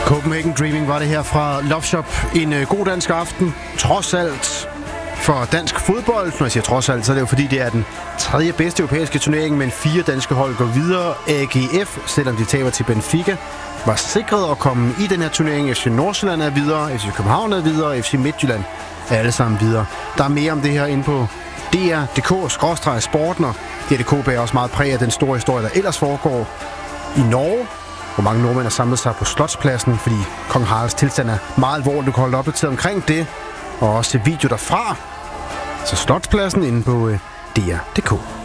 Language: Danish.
Copenhagen Dreaming var det her fra Love Shop. En god dansk aften, trods alt for dansk fodbold. Når jeg siger trods alt, så er det jo fordi, det er den tredje bedste europæiske turnering, men 4 danske hold går videre. AGF, selvom de taber til Benfica, var sikret at komme i den her turnering. FC Nordsjælland er videre, FC København er videre, FC Midtjylland er alle sammen videre. Der er mere om det her inde på DR.dk/sporten, og DR.dk bærer også meget præg af den store historie, der ellers foregår i Norge, hvor mange nordmænd har samlet sig på Slotspladsen, fordi kong Haralds tilstand er meget alvorlig. Du kan holde opdateret omkring det, og også video derfra. Så Slotspladsen inde på DR.dk.